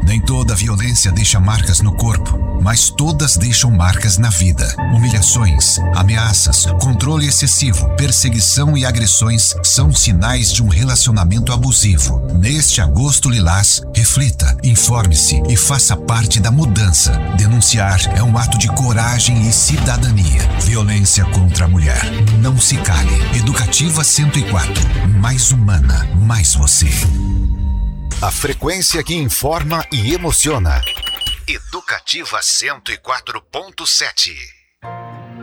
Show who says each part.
Speaker 1: Nem toda violência deixa marcas no corpo, mas todas deixam marcas na vida. Humilhações, ameaças, controle excessivo, perseguição e agressões são sinais de um relacionamento abusivo. Neste agosto lilás, reflita, informe-se e faça parte da mudança. Denunciar é um ato de coragem e cidadania. Violência contra a mulher. Não se cale. Educativa 104. Mais humana, mais você. A frequência que informa e emociona. Educativa 104.7.